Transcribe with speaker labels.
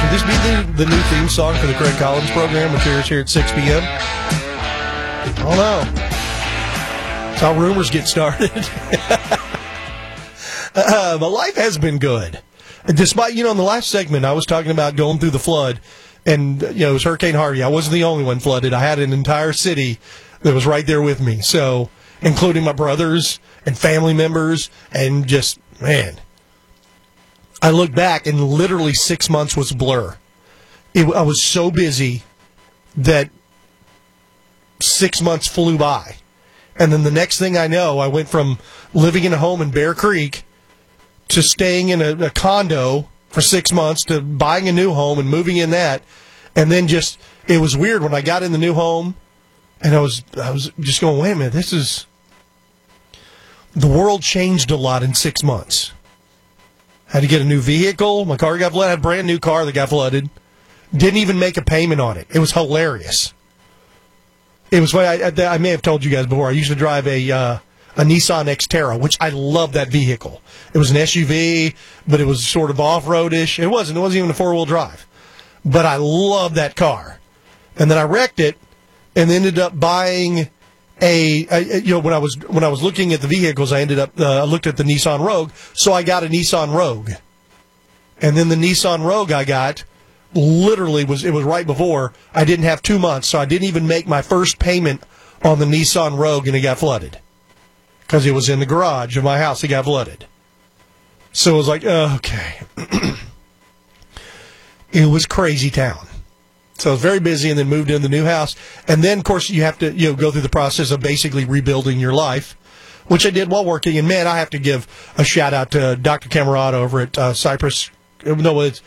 Speaker 1: Would this be the new theme song for the Craig Collins program, which airs here at 6 p.m.? I don't know. That's how rumors get started. But life has been good. Despite, in the last segment, I was talking about going through the flood, and, it was Hurricane Harvey. I wasn't the only one flooded. I had an entire city that was right there with me. So, including my brothers and family members, and just, man. I look back, and literally 6 months was a blur. I was so busy that 6 months flew by. And then the next thing I know, I went from living in a home in Bear Creek to staying in a condo for 6 months to buying a new home and moving in that. And then it was weird when I got in the new home, and I was just going, wait a minute, the world changed a lot in 6 months. Had to get a new vehicle. My car got flooded. I had a brand new car that got flooded. Didn't even make a payment on it. It was hilarious. It was what I may have told you guys before. I used to drive a Nissan Xterra, which I love that vehicle. It was an SUV, but it was sort of off-roadish. It wasn't even a four-wheel drive. But I love that car. And then I wrecked it and ended up buying when I was looking at the vehicles, I ended up looked at the Nissan Rogue, so I got a Nissan Rogue. And then the Nissan Rogue I got literally was right before I didn't have 2 months, so I didn't even make my first payment on the Nissan Rogue, and it got flooded because it was in the garage of my house. It got flooded, so it was like, okay. It was crazy town. So I was very busy, and then moved in the new house. And then, of course, you have to go through the process of basically rebuilding your life, which I did while working. And, man, I have to give a shout-out to Dr. Camerata over at Cypress. No, it's